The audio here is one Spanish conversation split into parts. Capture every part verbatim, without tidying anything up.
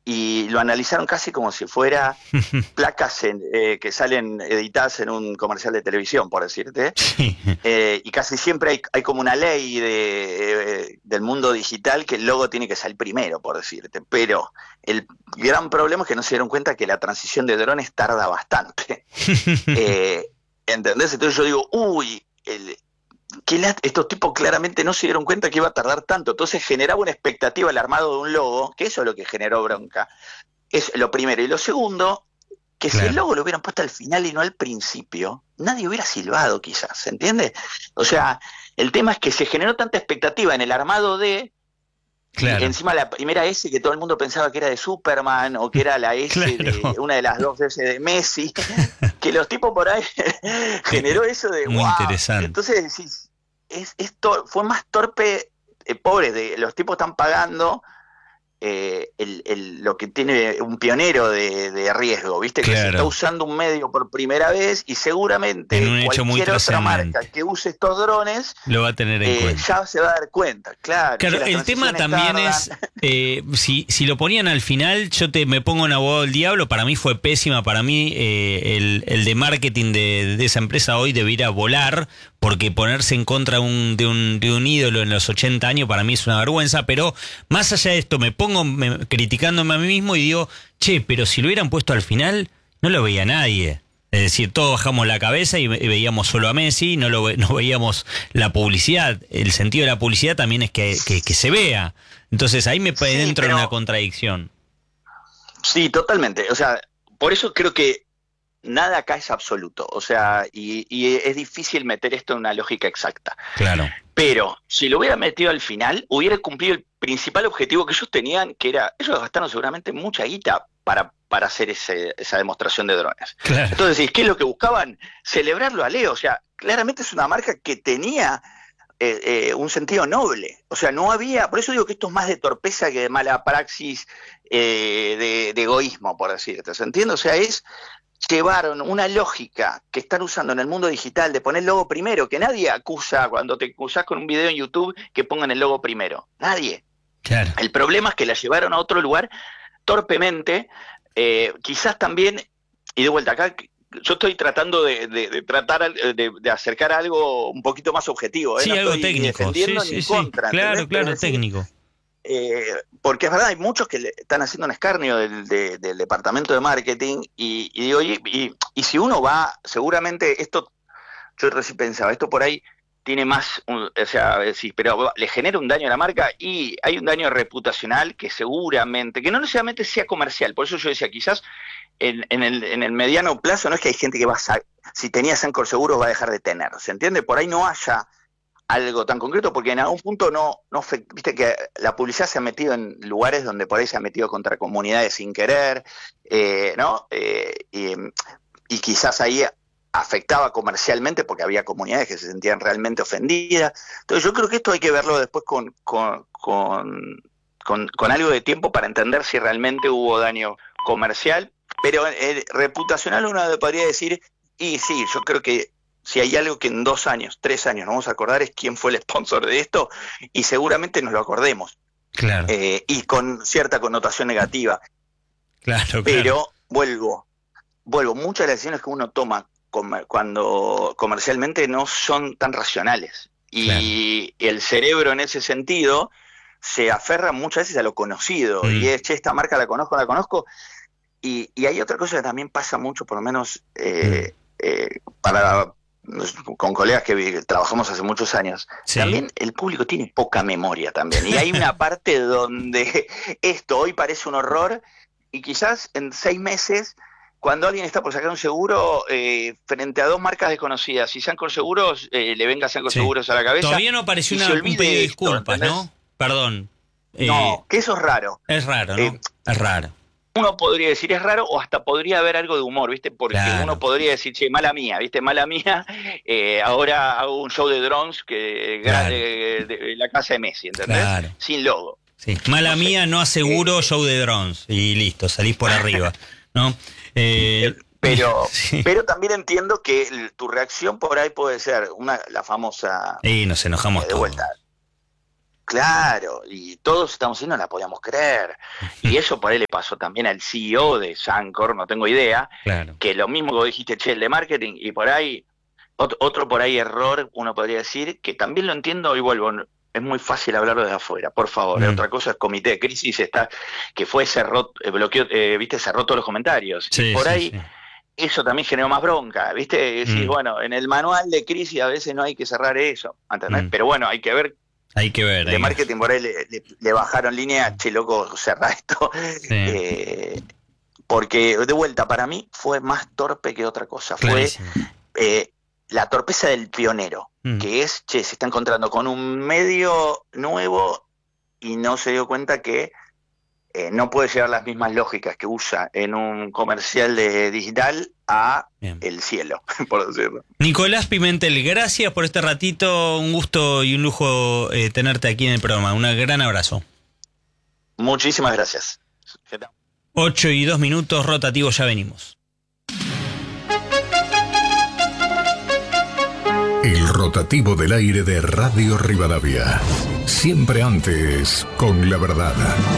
y lo analizaron casi como si fuera placas en, eh, que salen editadas en un comercial de televisión, por decirte. Sí. Eh, y casi siempre hay, hay como una ley de, eh, del mundo digital que el logo tiene que salir primero, por decirte. Pero el gran problema es que no se dieron cuenta que la transición de drones tarda bastante. eh, ¿Entendés? Entonces yo digo, uy, el, que la, estos tipos claramente no se dieron cuenta que iba a tardar tanto. Entonces generaba una expectativa el armado de un logo, que eso es lo que generó bronca. Es lo primero. Y lo segundo, que claro, si el logo lo hubieran puesto al final y no al principio, nadie hubiera silbado quizás, ¿se entiende? O sea, el tema es que se generó tanta expectativa en el armado de... Claro. Encima la primera S que todo el mundo pensaba que era de Superman o que era la S claro. de una de las dos S de Messi, que los tipos por ahí generó eso de muy wow. Interesante. Entonces decís, es, es tor- fue más torpe, eh, pobre, de los tipos están pagando eh, el, el, lo que tiene un pionero de, de riesgo, ¿viste? Claro. Que se está usando un medio por primera vez y seguramente en un hecho muy cualquier otra marca que use estos drones lo va a tener en eh, cuenta. Ya se va a dar cuenta, claro. Claro, el tema también tardan. es, eh, si, si lo ponían al final, yo te me pongo en abogado del diablo, para mí fue pésima, para mí eh, el, el de marketing de, de esa empresa hoy debería volar, porque ponerse en contra un, de, un, de un ídolo en los ochenta años para mí es una vergüenza, pero más allá de esto me pongo me, criticándome a mí mismo y digo, che, pero si lo hubieran puesto al final, no lo veía nadie. Es decir, todos bajamos la cabeza y veíamos solo a Messi, no lo no veíamos la publicidad. El sentido de la publicidad también es que, que, que se vea. Entonces ahí me sí, entro pero... en una contradicción. Sí, totalmente. O sea, por eso creo que nada acá es absoluto. O sea, y, y es difícil meter esto en una lógica exacta. Claro. Pero si lo hubiera metido al final, hubiera cumplido el principal objetivo que ellos tenían, que era, ellos gastaron seguramente mucha guita para, para hacer ese, esa demostración de drones. Claro. Entonces, ¿qué es lo que buscaban? Celebrarlo a Leo. O sea, claramente es una marca que tenía eh, eh, un sentido noble. O sea, no había, por eso digo que esto es más de torpeza que de mala praxis, eh, de, de egoísmo, por decirte. ¿Se entiende? O sea, es... llevaron una lógica que están usando en el mundo digital de poner el logo primero, que nadie acusa cuando te acusás con un video en YouTube que pongan el logo primero. Nadie. Claro. El problema es que la llevaron a otro lugar torpemente, eh, quizás también, y de vuelta acá, yo estoy tratando de, de, de tratar de, de acercar algo un poquito más objetivo. ¿eh? Sí, No algo estoy técnico. defendiendo Sí, ni sí, contra. sí. Claro, ¿entendés? claro, Pero técnico. Sí, Eh, porque es verdad, hay muchos que le están haciendo un escarnio del, de, del departamento de marketing y, y digo, y, y, y si uno va, seguramente esto, yo recién pensaba, esto por ahí tiene más, un, o sea, sí, pero le genera un daño a la marca y hay un daño reputacional que seguramente, que no necesariamente sea comercial, por eso yo decía, quizás en, en, el, en el mediano plazo no es que hay gente que va a, si tenía Sancor Seguros va a dejar de tener, ¿se entiende? Por ahí no haya algo tan concreto, porque en algún punto no, no, viste que la publicidad se ha metido en lugares donde por ahí se ha metido contra comunidades sin querer, eh, ¿no? Eh, y, y quizás ahí afectaba comercialmente porque había comunidades que se sentían realmente ofendidas. Entonces yo creo que esto hay que verlo después con, con, con, con, con algo de tiempo para entender si realmente hubo daño comercial, pero eh, reputacional uno podría decir, y sí, yo creo que si hay algo que en dos años, tres años nos vamos a acordar es quién fue el sponsor de esto y seguramente nos lo acordemos. Claro. Eh, y con cierta connotación negativa. Claro, Pero claro. vuelvo, vuelvo, muchas de las decisiones que uno toma com- cuando comercialmente no son tan racionales. Y claro. El cerebro en ese sentido se aferra muchas veces a lo conocido. Mm. Y es, che, esta marca la conozco, la conozco. Y, y hay otra cosa que también pasa mucho, por lo menos eh, mm. eh, para... con colegas que trabajamos hace muchos años, sí. También el público tiene poca memoria también, y hay una parte donde esto hoy parece un horror, y quizás en seis meses, cuando alguien está por sacar un seguro, eh, frente a dos marcas desconocidas, y Sancor Seguros, eh, le venga Sancor sí. Seguros a la cabeza. Todavía no apareció una, un pedido de disculpas, esto, ¿no? Perdón. Eh, no, que eso es raro. Es raro, ¿no? Eh, es raro. Uno podría decir es raro o hasta podría haber algo de humor, ¿viste? Porque claro. Uno podría decir, che, mala mía, ¿viste? Mala mía, eh, ahora hago un show de drones que claro. de, de, de la casa de Messi, ¿entendés? Claro. Sin logo. Sí. Mala no mía, sé. No aseguro eh, show de drones y listo, salís por arriba, ¿no? Eh, pero sí. Pero también entiendo que el, tu reacción por ahí puede ser una la famosa... Y nos enojamos eh, de vuelta. Claro, y todos estamos diciendo, no la podíamos creer. Y eso por ahí le pasó también al C E O de Sancor, no tengo idea, claro. que lo mismo que vos dijiste, che, el de marketing, y por ahí, otro, otro por ahí error, uno podría decir, que también lo entiendo y vuelvo, es muy fácil hablarlo desde afuera, por favor. Mm. Otra cosa es comité de crisis, está que fue, cerró, bloqueó, eh, viste, cerró todos los comentarios. Sí, y por sí, ahí... sí. Eso también generó más bronca, ¿viste? Decís, Mm. bueno, en el manual de crisis a veces no hay que cerrar eso, ¿entendés? Mm. Pero bueno, hay que ver. Hay que ver. De marketing por ahí le, le, le bajaron línea, che, loco, cerrá esto. Sí. Eh, porque, de vuelta, para mí fue más torpe que otra cosa. Clarísimo. Fue eh, la torpeza del pionero, mm. que es, che, se está encontrando con un medio nuevo y no se dio cuenta que Eh, no puede llevar las mismas lógicas que usa en un comercial de digital a Bien. El cielo, por decirlo. Nicolás Pimentel, gracias por este ratito, un gusto y un lujo eh, tenerte aquí en el programa, un gran abrazo. Muchísimas gracias. Ocho y dos minutos, rotativo, ya venimos. El rotativo del aire de Radio Rivadavia, siempre antes con la verdad.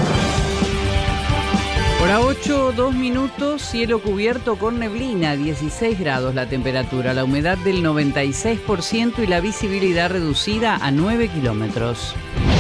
Hora ocho, dos minutos, cielo cubierto con neblina, dieciséis grados la temperatura, la humedad del noventa y seis por ciento y la visibilidad reducida a nueve kilómetros.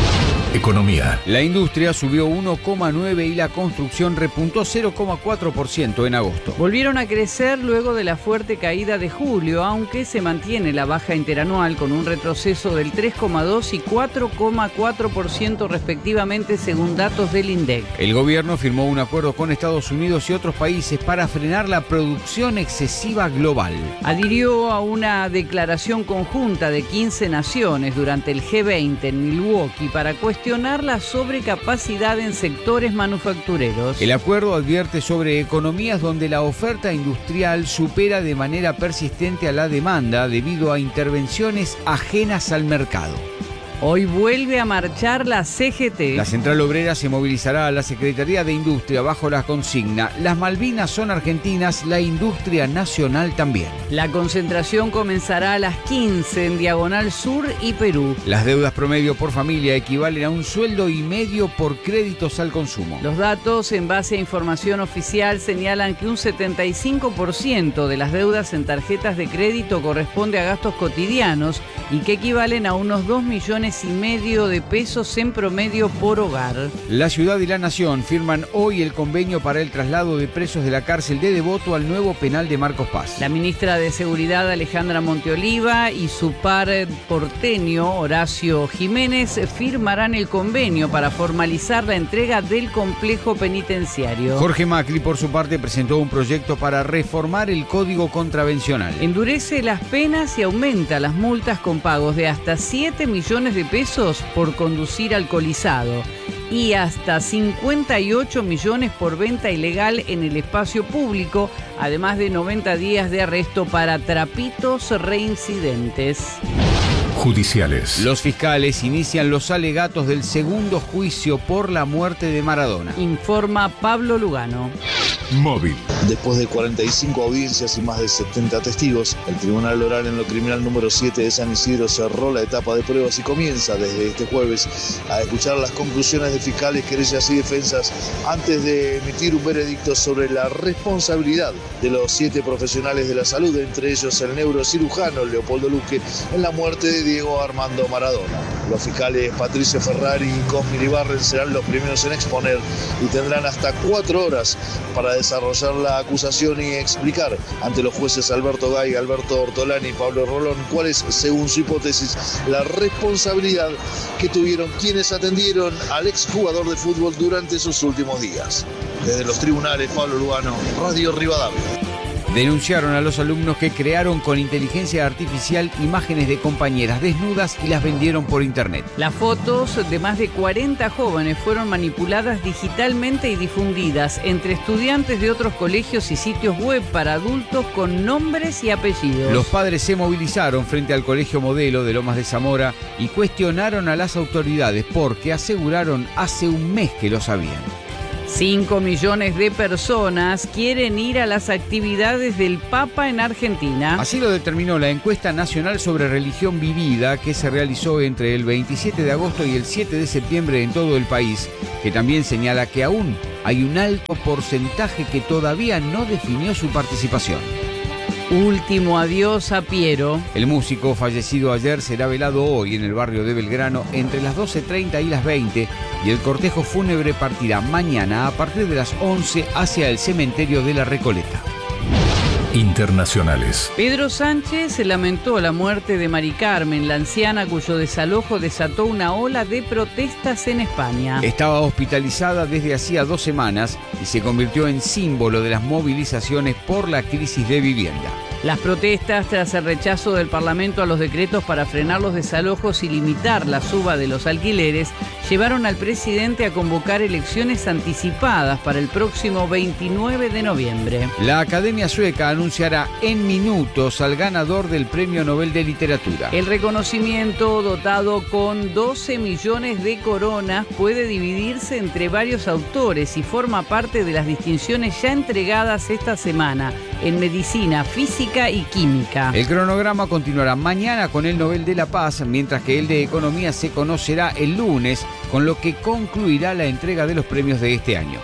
Economía. La industria subió uno coma nueve y la construcción repuntó cero coma cuatro por ciento en agosto. Volvieron a crecer luego de la fuerte caída de julio, aunque se mantiene la baja interanual con un retroceso del tres coma dos y cuatro coma cuatro por ciento respectivamente según datos del INDEC. El gobierno firmó un acuerdo con Estados Unidos y otros países para frenar la producción excesiva global. Adhirió a una declaración conjunta de quince naciones durante el G veinte en Milwaukee para cuestionar la sobrecapacidad en sectores manufactureros. El acuerdo advierte sobre economías donde la oferta industrial supera de manera persistente a la demanda debido a intervenciones ajenas al mercado. Hoy vuelve a marchar la C G T. La Central Obrera se movilizará a la Secretaría de Industria bajo la consigna: las Malvinas son argentinas, la industria nacional también. La concentración comenzará a las quince en Diagonal Sur y Perú. Las deudas promedio por familia equivalen a un sueldo y medio por créditos al consumo. Los datos en base a información oficial señalan que un setenta y cinco por ciento de las deudas en tarjetas de crédito corresponde a gastos cotidianos y que equivalen a unos dos millones y medio de pesos en promedio por hogar. La ciudad y la nación firman hoy el convenio para el traslado de presos de la cárcel de Devoto al nuevo penal de Marcos Paz. La ministra de Seguridad Alejandra Monteoliva y su par porteño Horacio Jiménez firmarán el convenio para formalizar la entrega del complejo penitenciario. Jorge Macri, por su parte, presentó un proyecto para reformar el Código Contravencional. Endurece las penas y aumenta las multas con pagos de hasta siete millones de pesos por conducir alcoholizado y hasta cincuenta y ocho millones por venta ilegal en el espacio público, además de noventa días de arresto para trapitos reincidentes. Judiciales. Los fiscales inician los alegatos del segundo juicio por la muerte de Maradona. Informa Pablo Lugano. Móvil. Después de cuarenta y cinco audiencias y más de setenta testigos, el Tribunal Oral en lo Criminal número siete de San Isidro cerró la etapa de pruebas y comienza desde este jueves a escuchar las conclusiones de fiscales, querellas y defensas antes de emitir un veredicto sobre la responsabilidad de los siete profesionales de la salud, entre ellos el neurocirujano Leopoldo Luque, en la muerte de Diego Armando Maradona. Los fiscales Patricio Ferrari y Cosmi Ibarren serán los primeros en exponer y tendrán hasta cuatro horas para desarrollar la acusación y explicar ante los jueces Alberto Gay, Alberto Ortolani y Pablo Rolón cuál es, según su hipótesis, la responsabilidad que tuvieron quienes atendieron al exjugador de fútbol durante sus últimos días. Desde los tribunales, Pablo Lugano, Radio Rivadavia. Denunciaron a los alumnos que crearon con inteligencia artificial imágenes de compañeras desnudas y las vendieron por internet. Las fotos de más de cuarenta jóvenes fueron manipuladas digitalmente y difundidas entre estudiantes de otros colegios y sitios web para adultos con nombres y apellidos. Los padres se movilizaron frente al Colegio Modelo de Lomas de Zamora y cuestionaron a las autoridades porque aseguraron hace un mes que lo sabían. Cinco millones de personas quieren ir a las actividades del Papa en Argentina. Así lo determinó la encuesta nacional sobre religión vivida que se realizó entre el veintisiete de agosto y el siete de septiembre en todo el país, que también señala que aún hay un alto porcentaje que todavía no definió su participación. Último adiós a Piero. El músico fallecido ayer será velado hoy en el barrio de Belgrano entre las doce treinta y las veinte y el cortejo fúnebre partirá mañana a partir de las once hacia el cementerio de la Recoleta. Internacionales. Pedro Sánchez se lamentó la muerte de Mari Carmen, la anciana cuyo desalojo desató una ola de protestas en España. Estaba hospitalizada desde hacía dos semanas y se convirtió en símbolo de las movilizaciones por la crisis de vivienda. Las protestas tras el rechazo del Parlamento a los decretos para frenar los desalojos y limitar la suba de los alquileres llevaron al presidente a convocar elecciones anticipadas para el próximo veintinueve de noviembre. La Academia Sueca anunciará en minutos al ganador del Premio Nobel de Literatura. El reconocimiento, dotado con doce millones de coronas, puede dividirse entre varios autores y forma parte de las distinciones ya entregadas esta semana en medicina, física y química. El cronograma continuará mañana con el Nobel de la Paz, mientras que el de Economía se conocerá el lunes, con lo que concluirá la entrega de los premios de este año.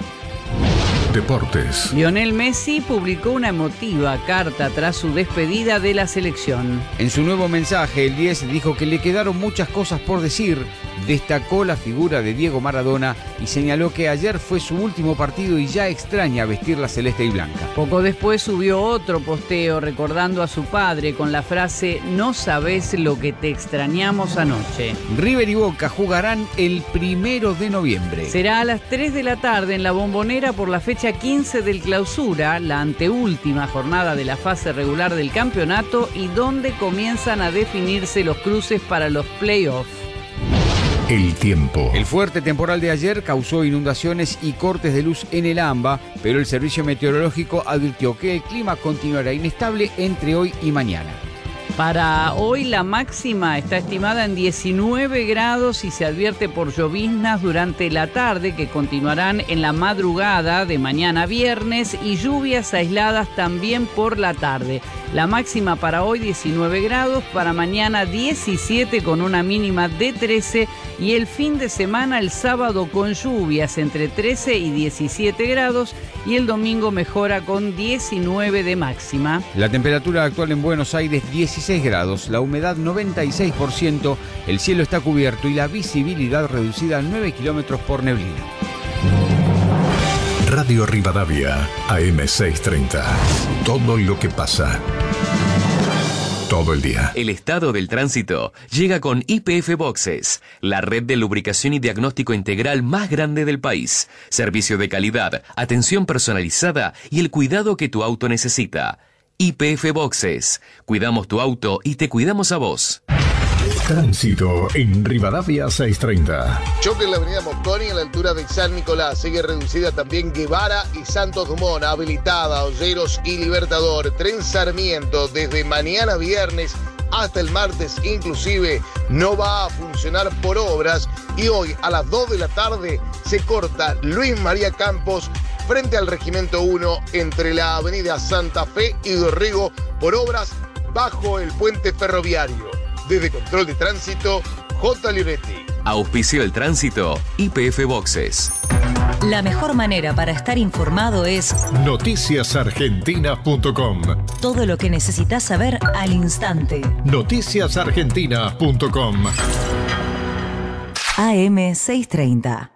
Deportes. Lionel Messi publicó una emotiva carta tras su despedida de la selección. En su nuevo mensaje, el diez dijo que le quedaron muchas cosas por decir, destacó la figura de Diego Maradona y señaló que ayer fue su último partido y ya extraña vestir la celeste y blanca. Poco después subió otro posteo recordando a su padre con la frase «No sabés lo que te extrañamos anoche». River y Boca jugarán el primero de noviembre. Será a las tres de la tarde en la Bombonera por la fecha quince del Clausura, la anteúltima jornada de la fase regular del campeonato y donde comienzan a definirse los cruces para los playoffs. El tiempo. El fuerte temporal de ayer causó inundaciones y cortes de luz en el AMBA, pero el servicio meteorológico advirtió que el clima continuará inestable entre hoy y mañana. Para hoy la máxima está estimada en diecinueve grados y se advierte por lloviznas durante la tarde que continuarán en la madrugada de mañana viernes y lluvias aisladas también por la tarde. La máxima para hoy diecinueve grados, para mañana diecisiete con una mínima de trece y el fin de semana el sábado con lluvias entre trece y diecisiete grados y el domingo mejora con diecinueve de máxima. La temperatura actual en Buenos Aires dieciséis grados, la humedad noventa y seis por ciento, el cielo está cubierto y la visibilidad reducida a nueve kilómetros por neblina. Radio Rivadavia, A M seiscientos treinta. Todo lo que pasa. Todo el día. El estado del tránsito llega con Y P F Boxes, la red de lubricación y diagnóstico integral más grande del país. Servicio de calidad, atención personalizada y el cuidado que tu auto necesita. Y P F Boxes. Cuidamos tu auto y te cuidamos a vos. Tránsito en Rivadavia seiscientos treinta. Choque en la avenida Mosconi a la altura de San Nicolás. Sigue reducida también Guevara y Santos Dumont. Habilitada Olleros y Libertador. Tren Sarmiento desde mañana viernes hasta el martes inclusive no va a funcionar por obras. Y hoy a las dos de la tarde se corta Luis María Campos frente al Regimiento uno entre la avenida Santa Fe y Dorrego por obras bajo el puente ferroviario. Desde Control de Tránsito, J. Lionetti. Auspicio el tránsito, Y P F Boxes. La mejor manera para estar informado es noticias argentinas punto com. Todo lo que necesitas saber al instante. noticias argentinas punto com. A M seiscientos treinta.